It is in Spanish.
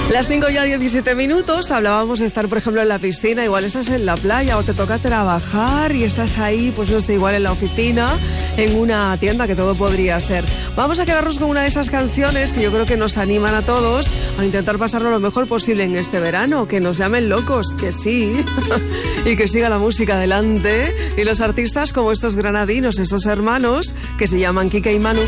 Las 5:17. Hablábamos de estar, por ejemplo, en la piscina. Igual estás en la playa o te toca trabajar y estás ahí, pues no sé, igual en la oficina, en una tienda, que todo podría ser. Vamos a quedarnos con una de esas canciones que yo creo que nos animan a todos a intentar pasarlo lo mejor posible en este verano. Que nos llamen locos, que sí. Y que siga la música adelante. Y los artistas como estos granadinos, estos hermanos, que se llaman Quique y Manu.